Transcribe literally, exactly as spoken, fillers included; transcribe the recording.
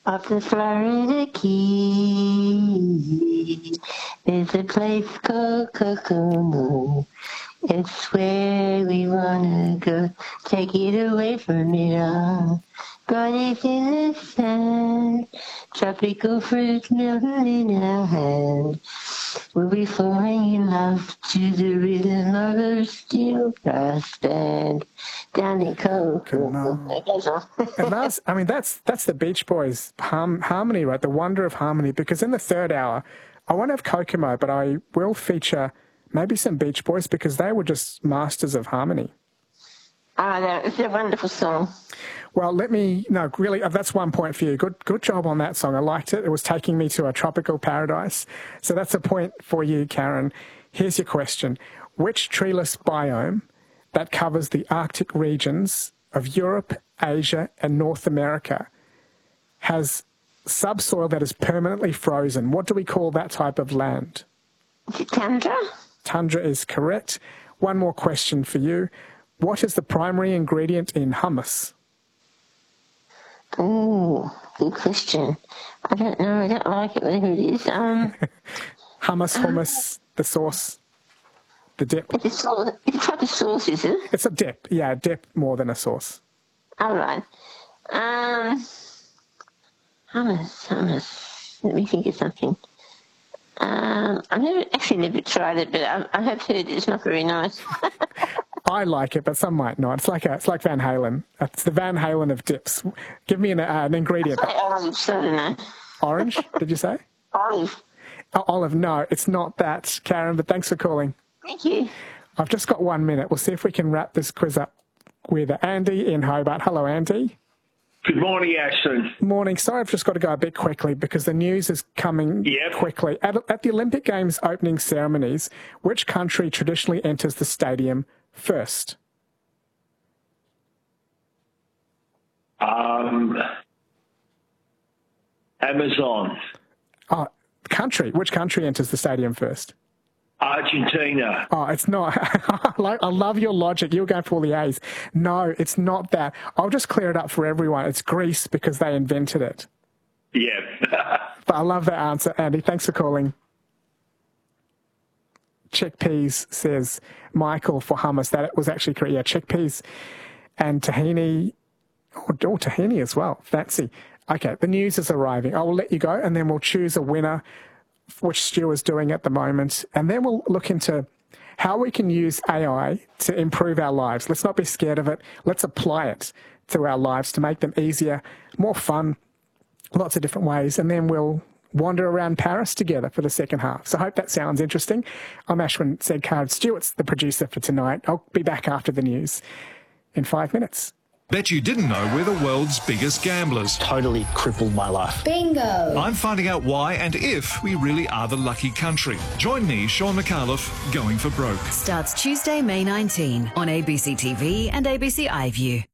Off the Florida Keys, there's a place called Kokomo. It's where we wanna go. Take it away from it all. Bodies in the sand, tropical fruits melting in our hand. We'll be falling in love to the rhythm of a steel brass band. Down in Kokomo. And that's, I mean, that's that's the Beach Boys hum, harmony, right? The wonder of harmony. Because in the third hour, I won't have Kokomo, but I will feature maybe some Beach Boys because they were just masters of harmony. Oh, that was a wonderful song. Well, let me, no, really, that's one point for you. Good good job on that song. I liked it. It was taking me to a tropical paradise. So that's a point for you, Karen. Here's your question. Which treeless biome that covers the Arctic regions of Europe, Asia, and North America has subsoil that is permanently frozen? What do we call that type of land? Tundra? Tundra is correct. One more question for you. What is the primary ingredient in hummus? Oh, good question. I don't know. I don't like it, whatever it is. Um, hummus, hummus, the sauce, the dip. It's a, sauce, it's a type of sauce, is it? It's a dip. Yeah, a dip more than a sauce. All right. Um, hummus, hummus. Let me think of something. Um, I've never actually never tried it, but I, I have heard it's not very nice. I like it, but some might not. It's like a, it's like Van Halen. It's the Van Halen of dips. Give me an, uh, an ingredient. It's like olive, so I don't know. Orange? Did you say? Olive. Oh, olive. No, it's not that, Karen. But thanks for calling. Thank you. I've just got one minute. We'll see if we can wrap this quiz up with Andy in Hobart. Hello, Andy. Good morning, Ashton. Morning. Sorry, I've just got to go a bit quickly because the news is coming yep. quickly. At, at the Olympic Games opening ceremonies, which country traditionally enters the stadium first? Um, Amazon. Oh, country. Which country enters the stadium first? Argentina. Oh, it's not. I love your logic. You're going for all the A's. No, it's not that. I'll just clear it up for everyone. It's Greece because they invented it. Yeah. But I love that answer, Andy. Thanks for calling. Chickpeas, says Michael for hummus. That was actually correct. Yeah, chickpeas and tahini. Oh, oh, tahini as well. Fancy. Okay, the news is arriving. I will let you go and then we'll choose a winner, which Stu is doing at the moment. And then we'll look into how we can use A I to improve our lives. Let's not be scared of it. Let's apply it to our lives to make them easier, more fun, lots of different ways. And then we'll wander around Paris together for the second half. So I hope that sounds interesting. I'm Ashwin Sedkard. Stuart's the producer for tonight. I'll be back after the news in five minutes. Bet you didn't know we're the world's biggest gamblers. Totally crippled my life. Bingo! I'm finding out why and if we really are the lucky country. Join me, Sean McAuliffe, Going for Broke. Starts Tuesday, May nineteenth on A B C T V and A B C iView.